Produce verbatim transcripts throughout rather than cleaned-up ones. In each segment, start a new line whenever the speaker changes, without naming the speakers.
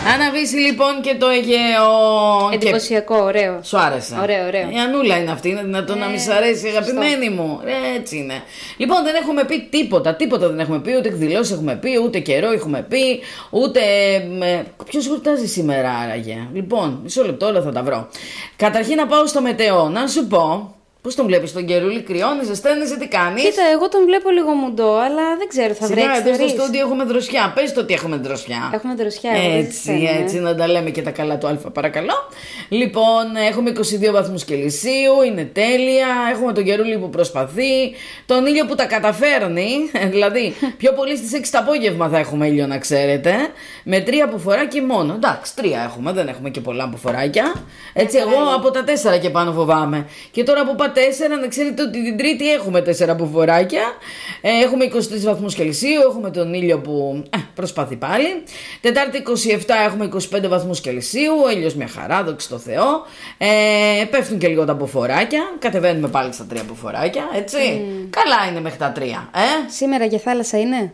Αναβήσει λοιπόν και το Αιγαίο.
Εντυπωσιακό, και... ωραίο.
Σου άρεσε?
Ωραίο, ωραίο.
Η Ανούλα είναι αυτή, είναι δυνατόν ε, να μη σ' αρέσει, αγαπημένη μου. Ε, έτσι είναι. Λοιπόν, δεν έχουμε πει τίποτα. Τίποτα δεν έχουμε πει. Ούτε εκδηλώσεις έχουμε πει, ούτε καιρό έχουμε πει, ούτε. Ποιος γιορτάζει σήμερα, άραγε? Λοιπόν, μισό λεπτό, όλα θα τα βρω. Καταρχήν να πάω στο μετεό, να σου πω. Πώς τον βλέπεις τον καιρούλη, κρυώνει, ζεσταίνεσαι, τι κάνεις?
Κοίτα, εγώ τον βλέπω λίγο μουντό, αλλά δεν ξέρω, θα βρέξει.
Σιγά, εδώ στο στούντιο έχουμε δροσιά. Πες το ότι έχουμε δροσιά.
Έχουμε δροσιά,
έτσι, έτσι, έτσι, να τα λέμε και τα καλά του Α, παρακαλώ. Λοιπόν, έχουμε είκοσι δύο βαθμούς Κελσίου, είναι τέλεια. Έχουμε τον καιρούλη που προσπαθεί, τον ήλιο που τα καταφέρνει. Δηλαδή, πιο πολύ στις έξι το απόγευμα θα έχουμε ήλιο, να ξέρετε. Με τρία αποφοράκια μόνο. Εντάξει, τρία έχουμε, δεν έχουμε και πολλά αποφοράκια. Έτσι, εγώ από τα τέσσερα και πάνω φοβάμαι. Και τώρα που πάτε τέσσερα, να ξέρετε ότι την Τρίτη έχουμε τέσσερα αποφοράκια. Ε, έχουμε είκοσι τρεις βαθμούς Κελσίου, έχουμε τον ήλιο που ε, προσπαθεί πάλι. Τετάρτη είκοσι επτά έχουμε είκοσι πέντε βαθμούς Κελσίου, ο ήλιος μια χαρά, δόξα τω Θεώ. Ε, πέφτουν και λίγο τα αποφοράκια, κατεβαίνουμε πάλι στα τρία αποφοράκια, έτσι. Mm. Καλά είναι μέχρι τα τρία. Ε?
Σήμερα για θάλασσα είναι?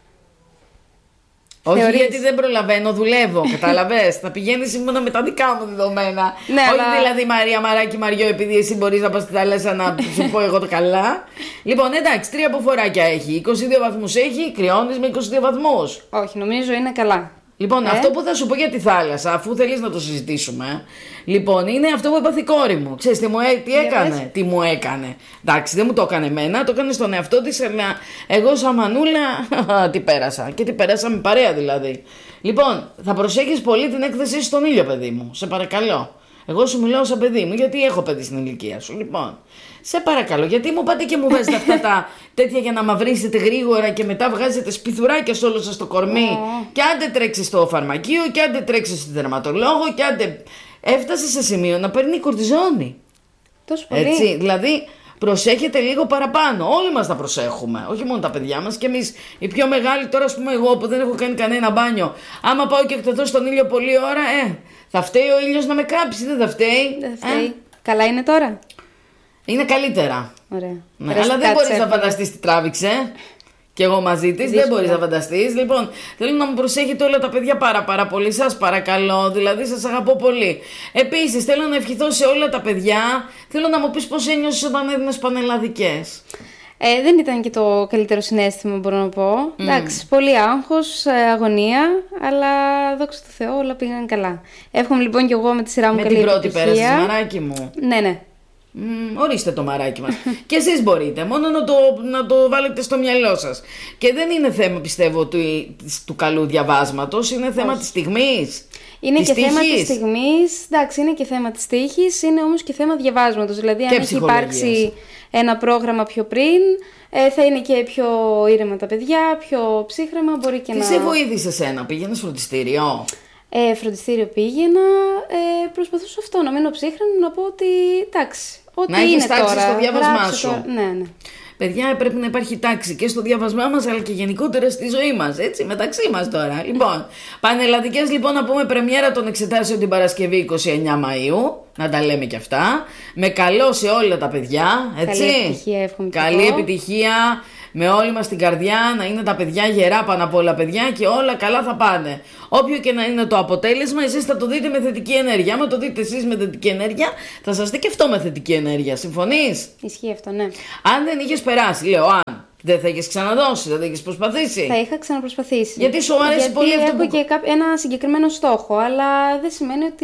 Όχι, θεωρείς? Γιατί δεν προλαβαίνω, δουλεύω. Κατάλαβες. Θα πηγαίνεις μόνο με τα δικά μου δεδομένα.
Ναι,
όχι
αλλά...
δηλαδή Μαρία, Μαράκι, Μαριό, επειδή εσύ μπορείς να πας στη θάλασσα να σου πω εγώ το καλά. Λοιπόν, εντάξει, τρία αποφοράκια έχει. είκοσι δύο βαθμούς έχει, κρυώνεις με είκοσι δύο βαθμούς.
Όχι, νομίζω είναι καλά.
Λοιπόν,
ε?
αυτό που θα σου πω για τη θάλασσα, αφού θέλεις να το συζητήσουμε, λοιπόν, είναι αυτό που έπαθε η κόρη μου. Ξέρεις τι μου, ε, τι έκανε, yeah, τι μου έκανε. Εντάξει, δεν μου το έκανε εμένα, το έκανε στον εαυτό της. Εγώ σαν μανούλα, τι πέρασα. Και τι πέρασα με παρέα δηλαδή. Λοιπόν, θα προσέχεις πολύ την έκθεσή στον ήλιο, παιδί μου. Σε παρακαλώ. Εγώ σου μιλάω σαν παιδί μου, γιατί έχω παιδί στην ηλικία σου. Λοιπόν, σε παρακαλώ, γιατί μου πάτε και μου βάζετε αυτά τα τέτοια για να μαυρίσετε γρήγορα και μετά βγάζετε σπιθουράκια σε όλο σας το κορμί. Oh. Και άντε τρέξει στο φαρμακείο, και άντε τρέξει στη δερματολόγο, και άντε. Έφτασε σε σημείο να παίρνει κορτιζόνη.
Τόσο πολύ.
Έτσι, δηλαδή προσέχετε λίγο παραπάνω. Όλοι μας τα προσέχουμε. Όχι μόνο τα παιδιά μας. Και εμείς, οι πιο μεγάλοι, τώρα ας πούμε εγώ που δεν έχω κάνει κανένα μπάνιο, άμα πάω και εκτεθώ στον ήλιο πολλή ώρα, ε, θα φταίει ο ήλιος να με κάψει, δεν θα φταίει.
Δεν θα φταίει. Ε? Καλά είναι τώρα?
Είναι καλύτερα.
Ωραία.
Ναι, αλλά δεν μπορείς να φανταστείς τι τράβηξε. Και εγώ μαζί της, δεν μπορείς να φανταστείς. Λοιπόν, θέλω να μου προσέχετε όλα τα παιδιά πάρα πάρα πολύ. Σας παρακαλώ, δηλαδή σας αγαπώ πολύ. Επίσης, θέλω να ευχηθώ σε όλα τα παιδιά. Θέλω να μου πεις πώς ένιωσες όταν έδινες πανελλαδικές.
Ε, δεν ήταν και το καλύτερο συναίσθημα, μπορώ να πω. Mm. Εντάξει, πολύ άγχος, αγωνία, αλλά δόξα τω Θεώ όλα πήγαν καλά. Εύχομαι λοιπόν και εγώ με τη σειρά μου
με
καλή επιτυχία.
Με την πρώτη πέρασες, μαράκι μου.
Ναι, ναι.
Mm, ορίστε το μαράκι μας. Και εσείς μπορείτε, μόνο να το, να το βάλετε στο μυαλό σας. Και δεν είναι θέμα, πιστεύω, του, του καλού διαβάσματος, είναι θέμα
Όχι.
της στιγμής.
Είναι
της
και
τύχης.
θέμα της στιγμής, εντάξει, είναι και θέμα της τύχης, είναι όμως και θέμα διαβάσματος. Δηλαδή, αν έχει υπάρξει ένα πρόγραμμα πιο πριν, ε, θα είναι και πιο ήρεμα τα παιδιά, πιο ψύχρεμα, μπορεί και
Τι
να.
Τι σε βοήθησε εσένα, πήγαινες φροντιστήριο?
Ε, φροντιστήριο πήγαινα, ε, προσπαθούσα αυτό, να μείνω ψύχρεμη, να πω ότι εντάξει, ό,τι
να
είναι
τάξη
τώρα.
Στο διάβασμά σου.
Τώρα. Ναι, ναι.
Παιδιά, πρέπει να υπάρχει τάξη και στο διάβασμά μας, αλλά και γενικότερα στη ζωή μας, έτσι, μεταξύ μας τώρα. Λοιπόν, πανελλαδικές λοιπόν να πούμε πρεμιέρα των εξετάσεων την Παρασκευή είκοσι εννέα Μαΐου, να τα λέμε και αυτά, με καλό σε όλα τα παιδιά, έτσι.
Καλή επιτυχία, εύχομαι.
Καλή επιτυχία, με όλη μας την καρδιά, να είναι τα παιδιά γερά πάνω από όλα παιδιά και όλα καλά θα πάνε. Όποιο και να είναι το αποτέλεσμα, εσείς θα το δείτε με θετική ενέργεια. Άμα το δείτε εσείς με θετική ενέργεια, θα σας δει και αυτό με θετική ενέργεια. Συμφωνείς?
Ισχύει αυτό, ναι.
Αν δεν είχες περάσει, λέω, αν δεν θα είχες ξαναδώσει, δεν θα είχες προσπαθήσει.
Θα είχα ξαναπροσπαθήσει.
Γιατί σου αρέσει
Γιατί
πολύ αυτό
έχω
που...
και ένα συγκεκριμένο στόχο, αλλά δεν σημαίνει ότι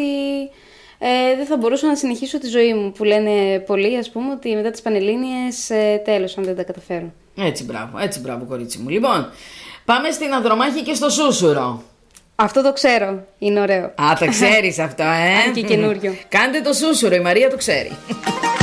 ε, δεν θα μπορούσα να συνεχίσω τη ζωή μου. Που λένε πολλοί, ας πούμε, ότι μετά τις Πανελλήνιες ε, τέλος, αν δεν τα καταφέρω. Έτσι,
μπράβο, έτσι, μπράβο, κορίτσι μου. Λοιπόν, πάμε στην Ανδρομάχη και στο Σούσουρο.
Αυτό το ξέρω. Είναι ωραίο.
Α, το ξέρεις αυτό, ε.
Αν και καινούριο.
Κάντε το Σούσουρο, η Μαρία το ξέρει.